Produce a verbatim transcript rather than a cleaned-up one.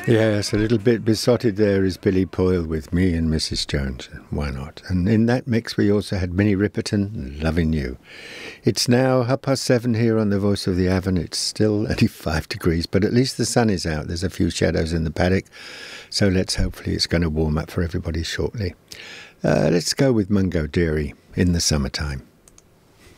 Yes, a little bit besotted there is Billy Poyle with Me and Missus Jones. Why not? And in that mix we also had Minnie Riperton, Loving You. It's now half past seven here on the Voice of the Avon. It's still only five degrees, but at least the sun is out. There's a few shadows in the paddock, so let's hopefully it's going to warm up for everybody shortly. Uh, let's go with Mungo Deary, In the Summertime.